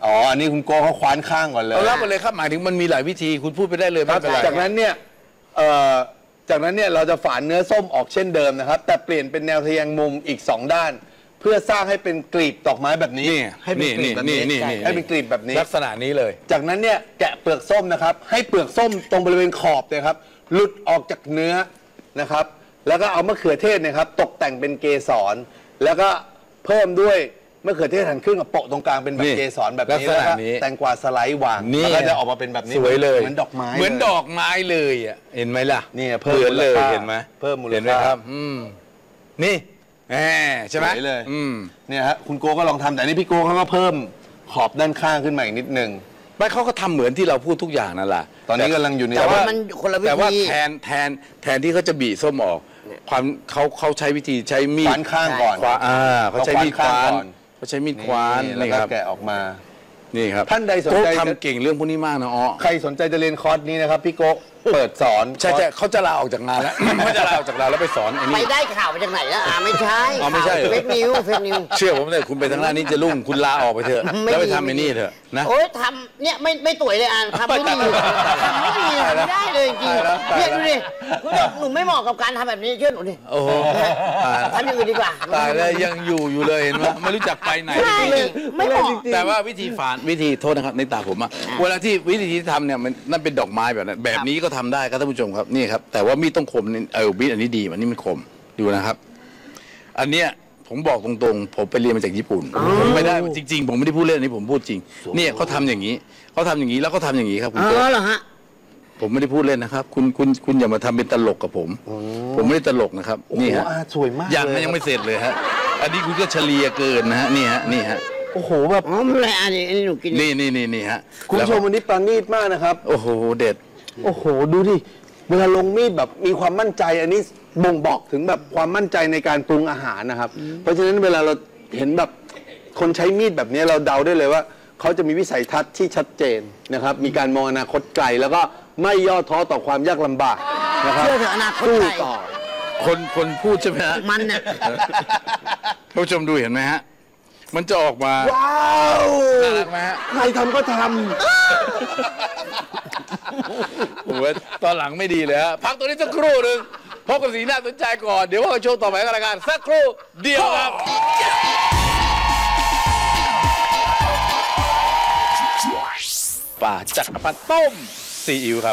อ๋ออันนี้คุณโก้เขาคว้านข้างก่อนเลยเราเล่าไปเลยครับหมายถึงมันมีหลายวิธีคุณพูดไปได้เลยไม่เป็นไรจากนั้นเนี่ยเราจะฝานเนื้อส้มออกเช่นเดิมนะครับแต่เปลี่ยนเป็นแนวทะแยงมุมอีก2ด้านเพื่อสร้างให้เป็นกลีบดอกไม้แบบนี้นี่ให้เป็นกลีบแบบนี้นี่ให้เป็นกลีบแบบนี้ลักษณะนี้เลยจากนั้นเนี่ยแกะเปลือกส้มนะครับให้เปลือกส้มตรงบริเวณขอบเนี่ยครับหลุดออกจากเนื้อนะครับแล้วก็เอามะเขือเทศเนี่ยครับตกแต่งเป็นเกสรแล้วก็เพิ่มด้วยมะเขือเทศหั่นครึ่งกับโปะตรงกลางเป็นแบบเกสรแบบนี้แล้วก็แตงกวาสไลด์วางแล้วก็จะออกมาเป็นแบบนี้สวยเลยเหมือนดอกไม้เหมือนดอกไม้เลยอ่ะเห็นไหมล่ะนี่เพิ่มเหมือนเลยมูลค่าเห็นไหมเพิ่มมูลค่าเห็นไหมครับนี่แหมใช่ไหมสวยเลยอืมเนี่ยฮะคุณโก้ก็ลองทำแต่นี่พี่โก้เขาก็เพิ่มขอบด้านข้างขึ้นมาอีกนิดนึงไม่เขาก็ทำเหมือนที่เราพูดทุกอย่างนั่นแหละตอนนี้กำลังอยู่ในแต่ว่ามันคนละวิธีแต่ว่าแทนที่เขาจะบีส้มออกความเขาใช้วิธีใช้มีขดวานข้างก่อนขวานเขาใช้มีดควานก่อนเขาใช้มีดควานแล้วนี่ก็ครับแกะออกมานี่ครับท่านใดสนใจโก้ทำเก่งเรื่องพวกนี้มากนะอ๋อใครสนใจจะเรียนคอร์สนี้นะครับพี่โก้เปิดสอนใช่เขาจะลาออกจากงานแล้ว เขาจะลาออกจากงานแล้วไปสอนไอ้ไปนี่ได้ข่าวมาจากไหนแล้วไม่ใช่อ๋อไม่ใช่เหรอเฟกนิวเฟกนิวเชื่อผมเลยคุณไปทางด้านนี้จะรุ่งคุณลาออกไปเถอะไม่แล้วไปดีทำไอ้นี่เถอะนะโอ้ยทำเนี่ยไม่ตุ๋ยเลยอ่ะทำไม่ดีทำไม่ดีทำไม่ได้เลยจริงๆเนี่ยดูดิคุณบอกหนูไม่เหมาะกับการทำแบบนี้เชื่อหนูดิโอ้โหตายทำอย่างอื่นดีกว่าตายแล้วยังอยู่เลยเห็นไหมไม่รู้จักไปไหนใช่ไม่เหมาะแต่ว่าวิธีฝานวิธีโทษนะครับในตาผมอะเวลาที่วิธีที่ทำเนี่ยมันนั่นเป็นดอกไม้แบบนั้นแบบนี้ก็ทำได้ครับท่านผู้ชมครับนี่ครับแต่ว่ามีดต้องคมนี่มีดอันนี้ดีอันนี้มันคมดูนะครับ อันเนี้ยผมบอกตรงๆผมไปเรียนมาจากญี่ปุ่นผมไม่ได้จริง ๆ ผมไม่ได้พูดเล่นอันนี้ผมพูดจริงเนี่ยเขาทำอย่างนี้แล้วเขาทำอย่างนี้ครับคุณอ๋โก้อเหรอฮะผมไม่ได้พูดเล่นนะครับ คุณอย่ามาทำเป็นตลกกับผม ผมไม่ได้ตลกนะครับโอ้โหนี่ฮะสวยมากยังเลยยังไม่เสร็จเลยฮะอันนี้คุณก็เฉลียเกินนะฮะนี่ฮะโอ้โหแบบอ๋อไม่เป็นไรอันนี้หนูกินนี่ฮะคุณผู้ชมวันนี้ประณีตมากนะครับโอ้โหเด็ดโอ้โหดูดิเวลาลงมีดแบบมีความมั่นใจอันนี้บ่งบอกถึงแบบความมั่นใจในการปรุงอาหารนะครับเพราะฉะนั้นเวลาเราเห็นแบบคนใช้มีดแบบนี้เราเดาได้เลยว่าเขาจะมีวิสัยทัศน์ที่ชัดเจนนะครับมีการมองอนาคตไกลแล้วก็ไม่ย่อท้อต่อความยากลำบากนะครับเชื่อเถอะอนาคตสู้ไกลต่อคนพูดใช่ไหมฮะมันเนี่ยท่านผู้ชมดูเห็นไหมฮะมันจะออกมาว้าวน่ารักไหมฮะใครทำก็ทโอ้โหตอนหลังไม่ดีเลยฮะพักตัวนี้สักครู่หนึ่งพบกับสีหน้าสนใจก่อนเดี๋ยวว่ากันโชว์ต่อไปกันละกันสักครู่เดียวครับป่าจักรพรรดิต้มซีอิ๊วครับ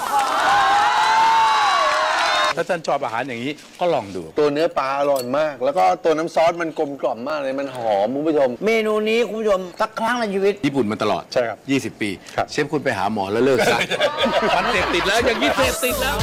ถ้าท่านชอบอาหารอย่างนี้ก็ลองดูำตัวเนื้อปลาอร่อยมาก แล้วก็ตัวน้ำซอสมันกลมกล่อมมากเลยมันหอมคุณผู้ชมเมนูนี้คุณผู้ชมสักครั้งในชีวิตญี่ปุ่นมาตลอดใช่ครับ 20 ปี เชฟคุณไปหาหมอแล้วเลิกซะมันเสพติดแล้วอย่างนี้เสพติดแล้ว